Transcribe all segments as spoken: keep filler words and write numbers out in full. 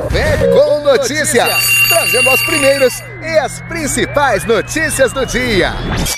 Café com Notícias, trazendo as primeiras e as principais notícias do dia.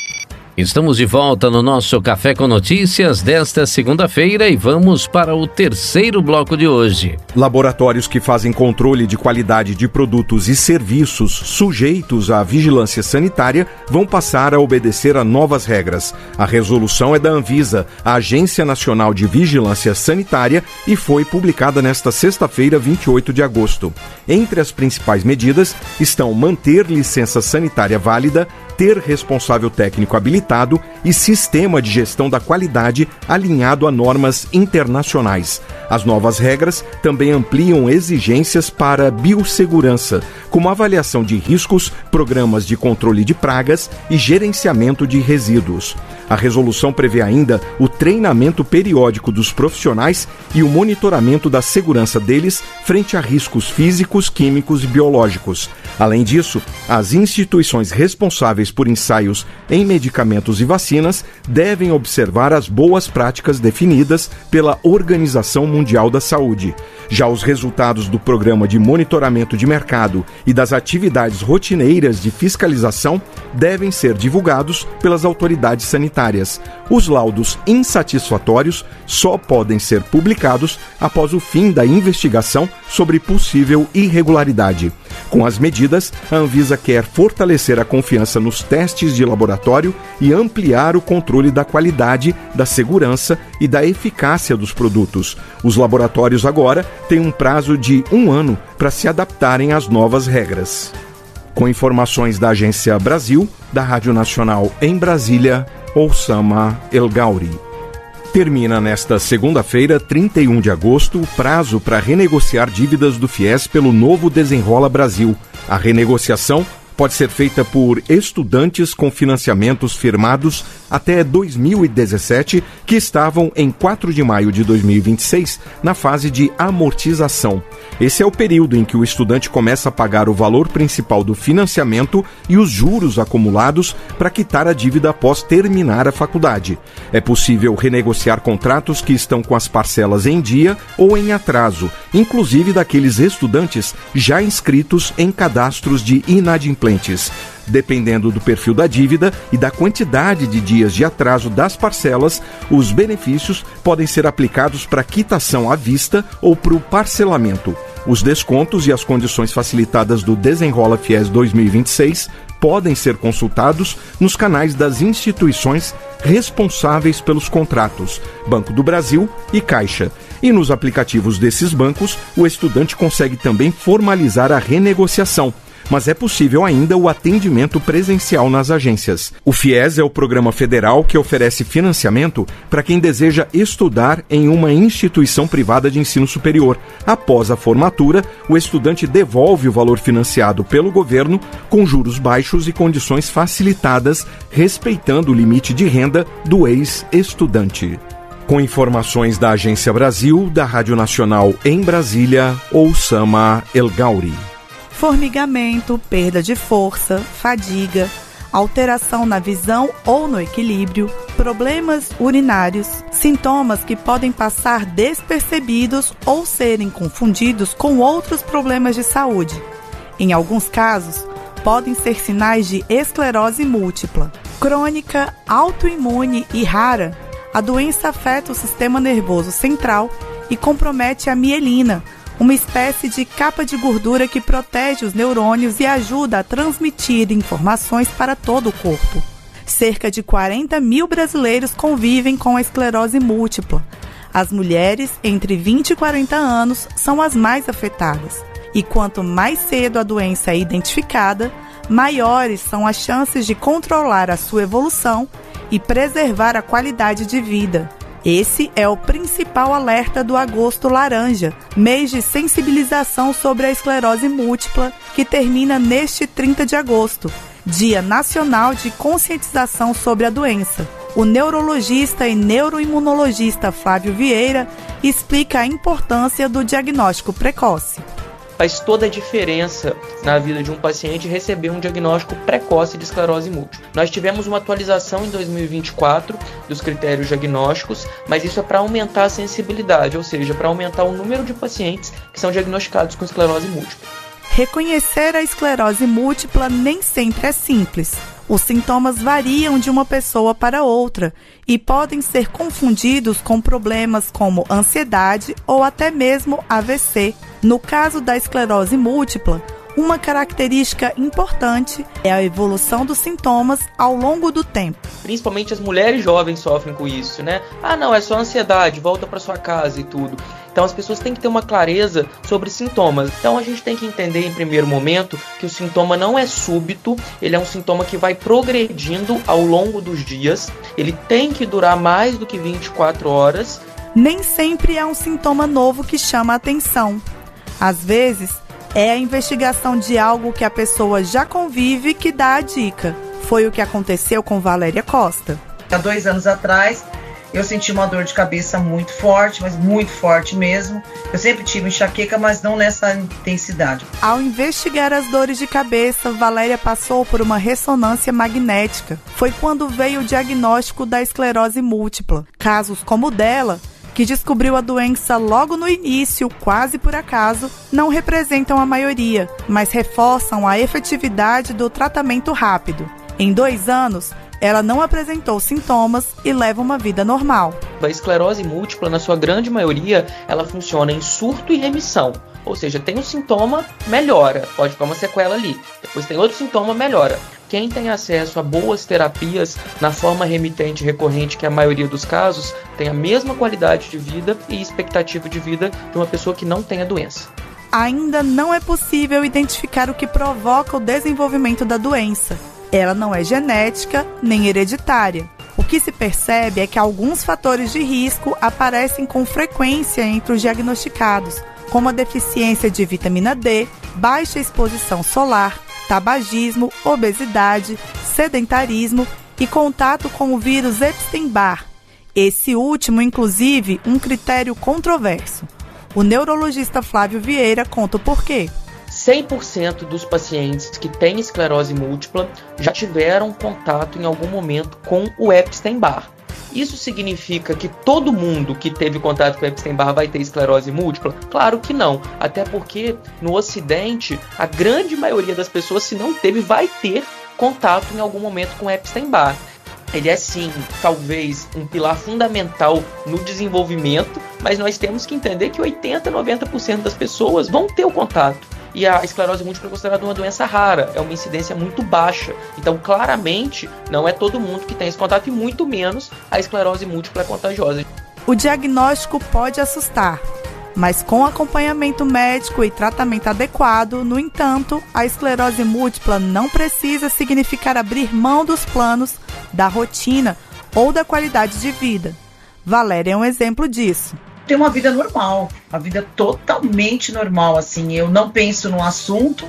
Estamos de volta no nosso Café com Notícias desta segunda-feira e vamos para o terceiro bloco de hoje. Laboratórios que fazem controle de qualidade de produtos e serviços sujeitos à vigilância sanitária vão passar a obedecer a novas regras. A resolução é da Anvisa, a Agência Nacional de Vigilância Sanitária, e foi publicada nesta sexta-feira, vinte e oito de agosto. Entre as principais medidas estão manter licença sanitária válida, ter responsável técnico habilitado e sistema de gestão da qualidade alinhado a normas internacionais. As novas regras também ampliam exigências para biossegurança, como avaliação de riscos, programas de controle de pragas e gerenciamento de resíduos. A resolução prevê ainda o treinamento periódico dos profissionais e o monitoramento da segurança deles frente a riscos físicos, químicos e biológicos. Além disso, as instituições responsáveis por ensaios em medicamentos e vacinas devem observar as boas práticas definidas pela Organização Mundial da Saúde. Já os resultados do programa de monitoramento de mercado e das atividades rotineiras de fiscalização devem ser divulgados pelas autoridades sanitárias. Os laudos insatisfatórios só podem ser publicados após o fim da investigação sobre possível irregularidade. Com as medidas, a Anvisa quer fortalecer a confiança nos testes de laboratório e ampliar o controle da qualidade, da segurança e da eficácia dos produtos. Os laboratórios agora têm um prazo de um ano para se adaptarem às novas regras. Com informações da Agência Brasil, da Rádio Nacional em Brasília, Oussama El Gauri. Termina nesta segunda-feira, trinta e um de agosto, o prazo para renegociar dívidas do FIES pelo novo Desenrola Brasil. A renegociação pode ser feita por estudantes com financiamentos firmados até dois mil e dezessete, que estavam em quatro de maio de dois mil e vinte e seis na fase de amortização. Esse é o período em que o estudante começa a pagar o valor principal do financiamento e os juros acumulados para quitar a dívida após terminar a faculdade. É possível renegociar contratos que estão com as parcelas em dia ou em atraso, inclusive daqueles estudantes já inscritos em cadastros de inadimplentes. Dependendo do perfil da dívida e da quantidade de dias de atraso das parcelas, os benefícios podem ser aplicados para quitação à vista ou para o parcelamento. Os descontos e as condições facilitadas do Desenrola FIES dois mil e vinte e seis podem ser consultados nos canais das instituições responsáveis pelos contratos, Banco do Brasil e Caixa. E nos aplicativos desses bancos, o estudante consegue também formalizar a renegociação. Mas é possível ainda o atendimento presencial nas agências. O FIES é o programa federal que oferece financiamento para quem deseja estudar em uma instituição privada de ensino superior. Após a formatura, o estudante devolve o valor financiado pelo governo com juros baixos e condições facilitadas, respeitando o limite de renda do ex-estudante. Com informações da Agência Brasil, da Rádio Nacional em Brasília, Oussama El Gauri. Formigamento, perda de força, fadiga, alteração na visão ou no equilíbrio, problemas urinários, sintomas que podem passar despercebidos ou serem confundidos com outros problemas de saúde. Em alguns casos, podem ser sinais de esclerose múltipla, crônica, autoimune e rara. A doença afeta o sistema nervoso central e compromete a mielina, uma espécie de capa de gordura que protege os neurônios e ajuda a transmitir informações para todo o corpo. Cerca de quarenta mil brasileiros convivem com a esclerose múltipla. As mulheres entre vinte e quarenta anos são as mais afetadas. E quanto mais cedo a doença é identificada, maiores são as chances de controlar a sua evolução e preservar a qualidade de vida. Esse é o principal alerta do Agosto Laranja, mês de sensibilização sobre a esclerose múltipla, que termina neste trinta de agosto, Dia Nacional de Conscientização sobre a Doença. O neurologista e neuroimunologista Flávio Vieira explica a importância do diagnóstico precoce. faz toda a diferença na vida de um paciente receber um diagnóstico precoce de esclerose múltipla. Nós tivemos uma atualização em dois mil e vinte e quatro dos critérios diagnósticos, mas isso é para aumentar a sensibilidade, ou seja, para aumentar o número de pacientes que são diagnosticados com esclerose múltipla. Reconhecer a esclerose múltipla nem sempre é simples. Os sintomas variam de uma pessoa para outra e podem ser confundidos com problemas como ansiedade ou até mesmo A V C. No caso da esclerose múltipla, uma característica importante é a evolução dos sintomas ao longo do tempo. Principalmente as mulheres jovens sofrem com isso, né? Ah, não, é só ansiedade, volta para sua casa e tudo. Então as pessoas têm que ter uma clareza sobre sintomas. Então a gente tem que entender em primeiro momento que o sintoma não é súbito, ele é um sintoma que vai progredindo ao longo dos dias, ele tem que durar mais do que vinte e quatro horas. Nem sempre é um sintoma novo que chama a atenção. Às vezes, é a investigação de algo que a pessoa já convive que dá a dica. Foi o que aconteceu com Valéria Costa. Há dois anos atrás, eu senti uma dor de cabeça muito forte, mas muito forte mesmo. Eu sempre tive enxaqueca, mas não nessa intensidade. Ao investigar as dores de cabeça, Valéria passou por uma ressonância magnética. Foi quando veio o diagnóstico da esclerose múltipla. Casos como o dela, que descobriu a doença logo no início, quase por acaso, não representam a maioria, mas reforçam a efetividade do tratamento rápido. Em dois anos, ela não apresentou sintomas e leva uma vida normal. A esclerose múltipla, na sua grande maioria, ela funciona em surto e remissão. Ou seja, tem um sintoma, melhora, pode ficar uma sequela ali. Depois tem outro sintoma, melhora. Quem tem acesso a boas terapias na forma remitente recorrente, que é a maioria dos casos, tem a mesma qualidade de vida e expectativa de vida de uma pessoa que não tem a doença. Ainda não é possível identificar o que provoca o desenvolvimento da doença. Ela não é genética nem hereditária. O que se percebe é que alguns fatores de risco aparecem com frequência entre os diagnosticados, como a deficiência de vitamina D, baixa exposição solar, tabagismo, obesidade, sedentarismo e contato com o vírus Epstein-Barr. Esse último, inclusive, um critério controverso. O neurologista Flávio Vieira conta o porquê. cem por cento dos pacientes que têm esclerose múltipla já tiveram contato em algum momento com o Epstein-Barr. Isso significa que todo mundo que teve contato com Epstein-Barr vai ter esclerose múltipla? Claro que não, até porque no Ocidente a grande maioria das pessoas, se não teve, vai ter contato em algum momento com Epstein-Barr. Ele é sim, talvez, um pilar fundamental no desenvolvimento, mas nós temos que entender que oitenta, noventa por cento das pessoas vão ter o contato. E a esclerose múltipla é considerada uma doença rara, é uma incidência muito baixa. Então, claramente, não é todo mundo que tem esse contato e muito menos a esclerose múltipla é contagiosa. O diagnóstico pode assustar, mas com acompanhamento médico e tratamento adequado, no entanto, a esclerose múltipla não precisa significar abrir mão dos planos, da rotina ou da qualidade de vida. Valéria é um exemplo disso. Ter uma vida normal, uma vida totalmente normal, assim, eu não penso no assunto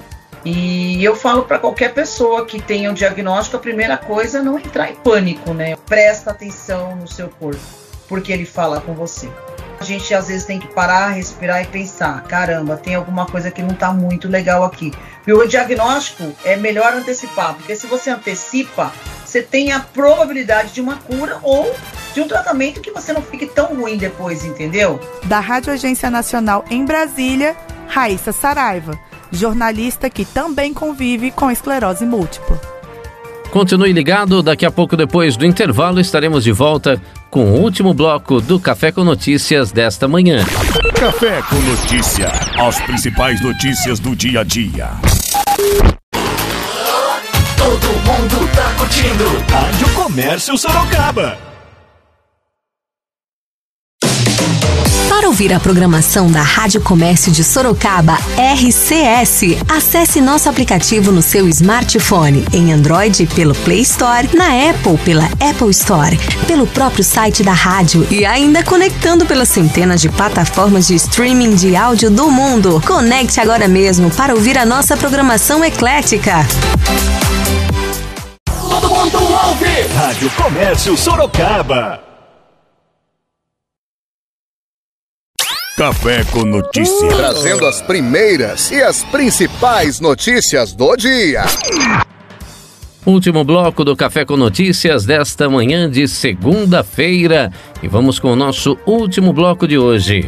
e eu falo para qualquer pessoa que tenha um diagnóstico, a primeira coisa é não entrar em pânico, né? Presta atenção no seu corpo, porque ele fala com você. A gente às vezes tem que parar, respirar e pensar, caramba, tem alguma coisa que não está muito legal aqui. E o diagnóstico é melhor antecipar, porque se você antecipa, você tem a probabilidade de uma cura ou de um tratamento que você não fique tão ruim depois, entendeu? Da Rádio Agência Nacional em Brasília, Raíssa Saraiva, jornalista que também convive com esclerose múltipla. Continue ligado, daqui a pouco depois do intervalo estaremos de volta com o último bloco do Café com Notícias desta manhã. Café com Notícia, as principais notícias do dia a dia. Todo mundo tá curtindo Rádio Comércio Sorocaba. Para ouvir a programação da Rádio Comércio de Sorocaba R C S, acesse nosso aplicativo no seu smartphone, em Android pelo Play Store, na Apple pela Apple Store, pelo próprio site da rádio e ainda conectando pelas centenas de plataformas de streaming de áudio do mundo. Conecte agora mesmo para ouvir a nossa programação eclética. Todo mundo ouve Rádio Comércio Sorocaba. Café com Notícia. Trazendo as primeiras e as principais notícias do dia. Último bloco do Café com Notícias desta manhã de segunda-feira. E vamos com o nosso último bloco de hoje.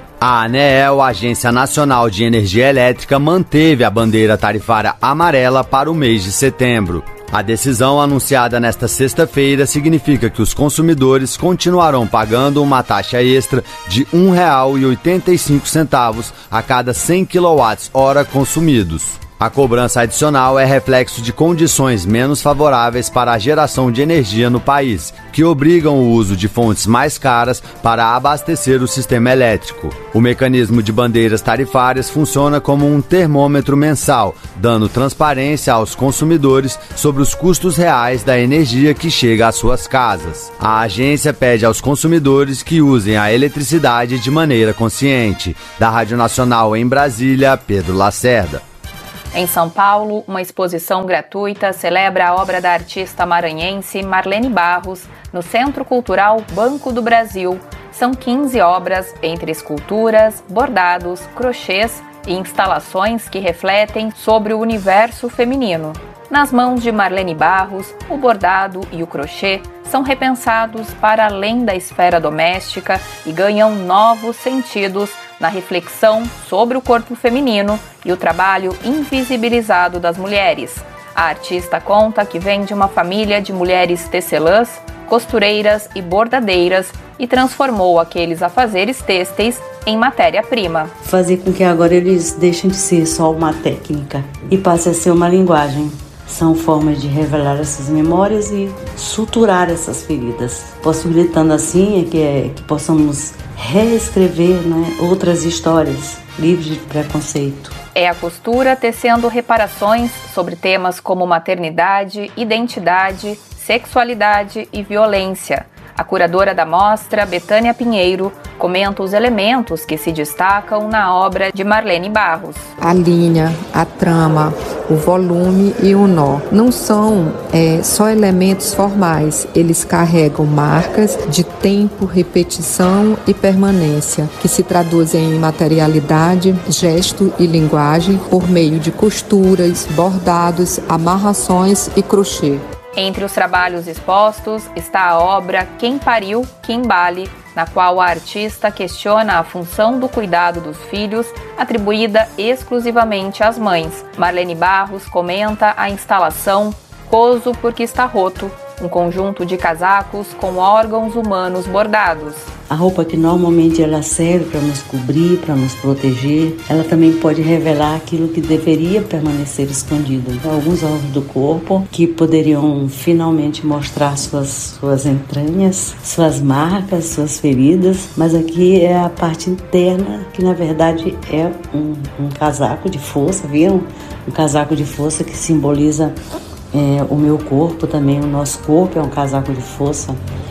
A ANEEL, Agência Nacional de Energia Elétrica, manteve a bandeira tarifária amarela para o mês de setembro. A decisão anunciada nesta sexta-feira significa que os consumidores continuarão pagando uma taxa extra de um real e oitenta e cinco centavos a cada cem quilowatts-hora consumidos. A cobrança adicional é reflexo de condições menos favoráveis para a geração de energia no país, que obrigam o uso de fontes mais caras para abastecer o sistema elétrico. O mecanismo de bandeiras tarifárias funciona como um termômetro mensal, dando transparência aos consumidores sobre os custos reais da energia que chega às suas casas. A agência pede aos consumidores que usem a eletricidade de maneira consciente. Da Rádio Nacional em Brasília, Pedro Lacerda. Em São Paulo, uma exposição gratuita celebra a obra da artista maranhense Marlene Barros no Centro Cultural Banco do Brasil. São quinze obras, entre esculturas, bordados, crochês e instalações que refletem sobre o universo feminino. Nas mãos de Marlene Barros, o bordado e o crochê são repensados para além da esfera doméstica e ganham novos sentidos na reflexão sobre o corpo feminino e o trabalho invisibilizado das mulheres. A artista conta que vem de uma família de mulheres tecelãs, costureiras e bordadeiras e transformou aqueles afazeres têxteis em matéria-prima. Fazer com que agora eles deixem de ser só uma técnica e passe a ser uma linguagem. São formas de revelar essas memórias e suturar essas feridas, possibilitando assim que, é, que possamos reescrever, né, outras histórias livres de preconceito. É a costura tecendo reparações sobre temas como maternidade, identidade, sexualidade e violência. A curadora da mostra, Betânia Pinheiro, comenta os elementos que se destacam na obra de Marlene Barros. A linha, a trama, o volume e o nó não são é, só elementos formais, eles carregam marcas de tempo, repetição e permanência, que se traduzem em materialidade, gesto e linguagem por meio de costuras, bordados, amarrações e crochê. Entre os trabalhos expostos está a obra Quem Pariu, Quimbale, na qual a artista questiona a função do cuidado dos filhos, atribuída exclusivamente às mães. Marlene Barros comenta a instalação Coso Porque Está Roto, um conjunto de casacos com órgãos humanos bordados. A roupa que normalmente ela serve para nos cobrir, para nos proteger, ela também pode revelar aquilo que deveria permanecer escondido. Então, alguns órgãos do corpo que poderiam finalmente mostrar suas, suas entranhas, suas marcas, suas feridas, mas aqui é a parte interna, que na verdade é um, um casaco de força, viram? Um casaco de força que simboliza é, o meu corpo também, o nosso corpo é um casaco de força.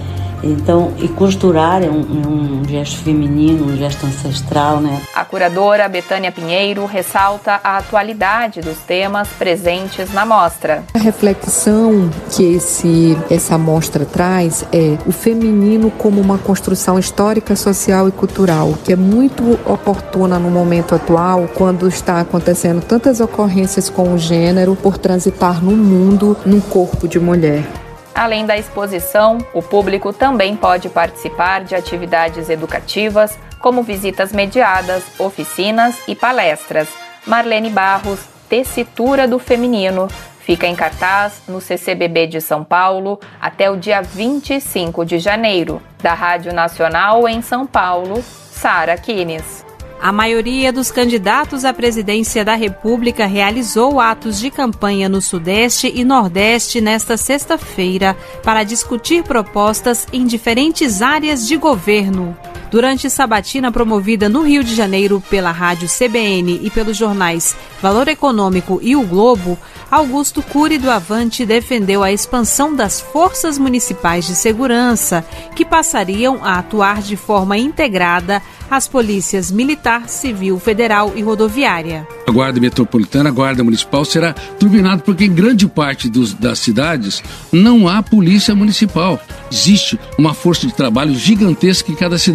Então, e costurar é um, um gesto feminino, um gesto ancestral, né? A curadora Betânia Pinheiro ressalta a atualidade dos temas presentes na mostra. A reflexão que esse, essa mostra traz é o feminino como uma construção histórica, social e cultural, que é muito oportuna no momento atual, quando está acontecendo tantas ocorrências com o gênero por transitar no mundo num corpo de mulher. Além da exposição, o público também pode participar de atividades educativas, como visitas mediadas, oficinas e palestras. Marlene Barros, Tessitura do Feminino, fica em cartaz no C C B B de São Paulo até o dia vinte e cinco de janeiro. Da Rádio Nacional em São Paulo, Sara Kines. A maioria dos candidatos à presidência da República realizou atos de campanha no Sudeste e Nordeste nesta sexta-feira para discutir propostas em diferentes áreas de governo. Durante sabatina promovida no Rio de Janeiro pela Rádio C B N e pelos jornais Valor Econômico e O Globo, Augusto Cury do Avante defendeu a expansão das forças municipais de segurança, que passariam a atuar de forma integrada às polícias militar, civil, federal e rodoviária. A Guarda Metropolitana, a Guarda Municipal, será turbinada porque em grande parte dos, das cidades não há polícia municipal. Existe uma força de trabalho gigantesca em cada cidade.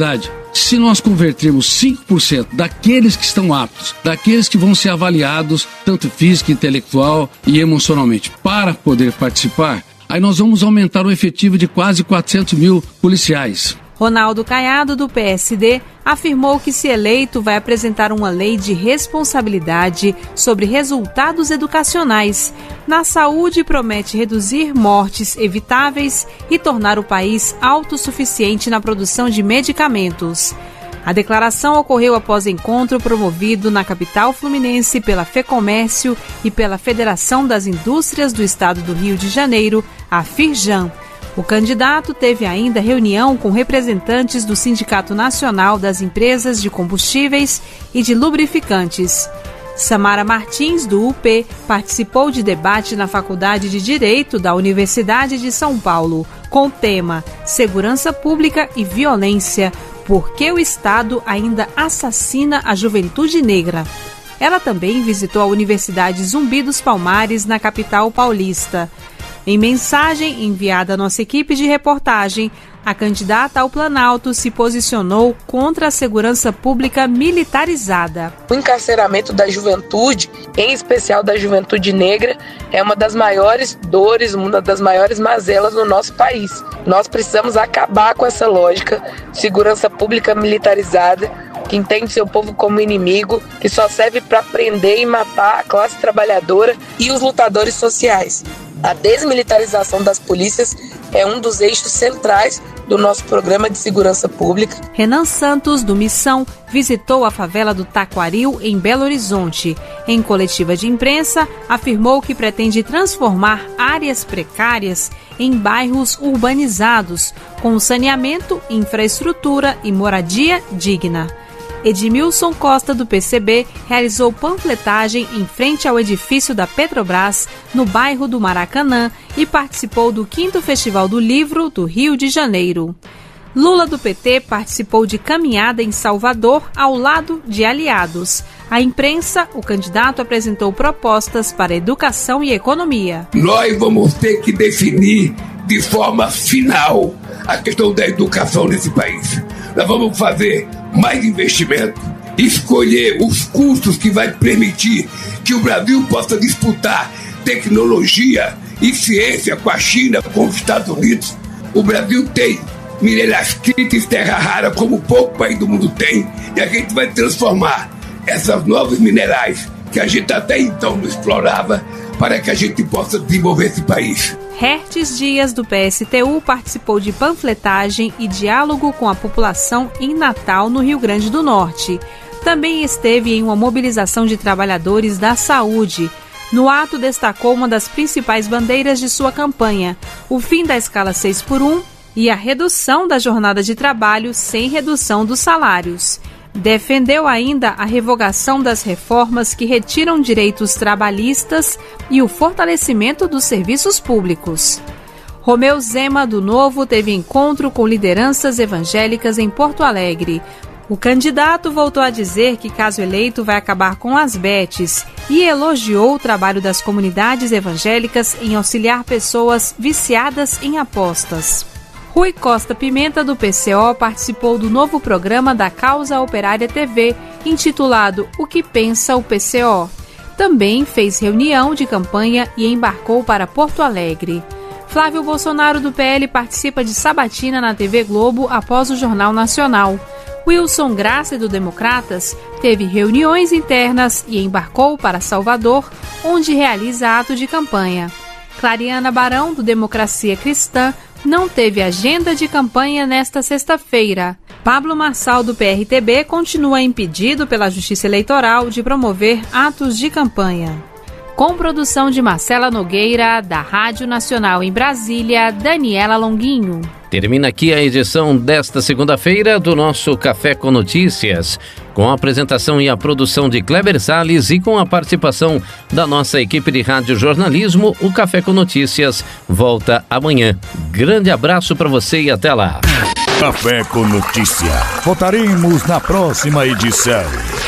Se nós convertermos cinco por cento daqueles que estão aptos, daqueles que vão ser avaliados, tanto física, intelectual e emocionalmente, para poder participar, aí nós vamos aumentar o efetivo de quase quatrocentos mil policiais. Ronaldo Caiado, do P S D, afirmou que, se eleito, vai apresentar uma lei de responsabilidade sobre resultados educacionais. Na saúde, promete reduzir mortes evitáveis e tornar o país autossuficiente na produção de medicamentos. A declaração ocorreu após encontro promovido na capital fluminense pela FEComércio e pela Federação das Indústrias do Estado do Rio de Janeiro, a Firjan. O candidato teve ainda reunião com representantes do Sindicato Nacional das Empresas de Combustíveis e de Lubrificantes. Samara Martins, do U P, participou de debate na Faculdade de Direito da Universidade de São Paulo, com o tema Segurança Pública e Violência, por que o Estado ainda assassina a juventude negra. Ela também visitou a Universidade Zumbi dos Palmares, na capital paulista. Em mensagem enviada à nossa equipe de reportagem, a candidata ao Planalto se posicionou contra a segurança pública militarizada. O encarceramento da juventude, em especial da juventude negra, é uma das maiores dores, uma das maiores mazelas no nosso país. Nós precisamos acabar com essa lógica de segurança pública militarizada, que entende seu povo como inimigo, que só serve para prender e matar a classe trabalhadora e os lutadores sociais. A desmilitarização das polícias é um dos eixos centrais do nosso programa de segurança pública. Renan Santos, do Missão, visitou a favela do Taquaril, em Belo Horizonte. Em coletiva de imprensa, afirmou que pretende transformar áreas precárias em bairros urbanizados, com saneamento, infraestrutura e moradia digna. Edmilson Costa, do P C B, realizou panfletagem em frente ao edifício da Petrobras, no bairro do Maracanã, e participou do quinto Festival do Livro do Rio de Janeiro. Lula, do P T, participou de caminhada em Salvador, ao lado de aliados. À imprensa, o candidato apresentou propostas para educação e economia. Nós vamos ter que definir de forma final a questão da educação nesse país. Nós vamos fazer mais investimento, escolher os custos que vai permitir que o Brasil possa disputar tecnologia e ciência com a China, com os Estados Unidos. O Brasil tem mineraites, terra rara, como pouco país do mundo tem, e a gente vai transformar essas novos minerais que a gente até então não explorava, para que a gente possa desenvolver esse país. Hertes Dias, do P S T U, participou de panfletagem e diálogo com a população em Natal, no Rio Grande do Norte. Também esteve em uma mobilização de trabalhadores da saúde. No ato, destacou uma das principais bandeiras de sua campanha, o fim da escala seis por um e a redução da jornada de trabalho sem redução dos salários. Defendeu ainda a revogação das reformas que retiram direitos trabalhistas e o fortalecimento dos serviços públicos. Romeu Zema, do Novo, teve encontro com lideranças evangélicas em Porto Alegre. O candidato voltou a dizer que, caso eleito, vai acabar com as betes e elogiou o trabalho das comunidades evangélicas em auxiliar pessoas viciadas em apostas. Rui Costa Pimenta, do P C O, participou do novo programa da Causa Operária T V, intitulado O que Pensa o P C O. Também fez reunião de campanha e embarcou para Porto Alegre. Flávio Bolsonaro, do P L, participa de sabatina na T V Globo após o Jornal Nacional. Wilson Graça, do Democratas, teve reuniões internas e embarcou para Salvador, onde realiza ato de campanha. Clariana Barão, do Democracia Cristã, não teve agenda de campanha nesta sexta-feira. Pablo Marçal, do P R T B, continua impedido pela Justiça Eleitoral de promover atos de campanha. Com produção de Marcela Nogueira, da Rádio Nacional em Brasília, Daniela Longuinho. Termina aqui a edição desta segunda-feira do nosso Café com Notícias, com a apresentação e a produção de Kleber Salles e com a participação da nossa equipe de rádio jornalismo. O Café com Notícias volta amanhã. Grande abraço para você e até lá. Café com Notícia. Voltaremos na próxima edição.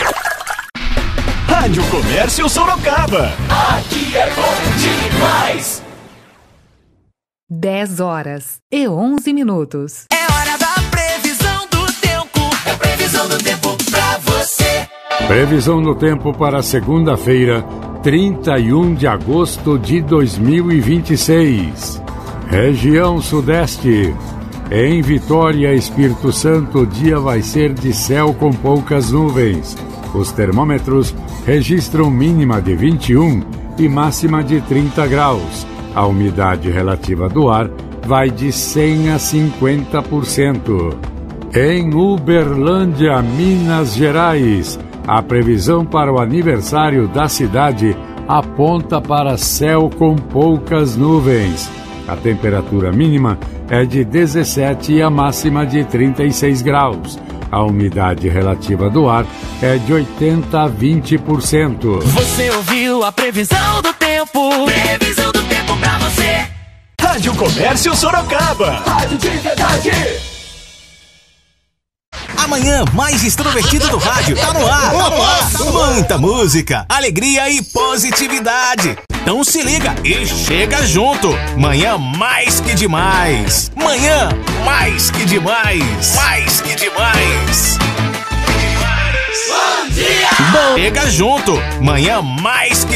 Rádio Comércio Sorocaba. Aqui é bom demais. dez horas e onze minutos. É hora da previsão do tempo. É Previsão do tempo pra você. Previsão do tempo para segunda-feira, trinta e um de agosto de dois mil e vinte e seis. Região Sudeste. Em Vitória, Espírito Santo, o dia vai ser de céu com poucas nuvens. Os termômetros registram mínima de vinte e um e máxima de trinta graus. A umidade relativa do ar vai de cem a cinquenta por cento. Em Uberlândia, Minas Gerais, a previsão para o aniversário da cidade aponta para céu com poucas nuvens. A temperatura mínima é de dezessete e a máxima de trinta e seis graus. A umidade relativa do ar é de oitenta a vinte por cento. Você ouviu a previsão do tempo? Previsão do tempo pra você. Rádio Comércio Sorocaba. Rádio de verdade. Amanhã mais extrovertido do rádio. Tá no ar. Tá no ar. Muita música, alegria e positividade. Então se liga e chega junto. Manhã mais que demais. Manhã mais que demais. Mais que demais. Bom dia. Bom. Chega junto. Manhã mais que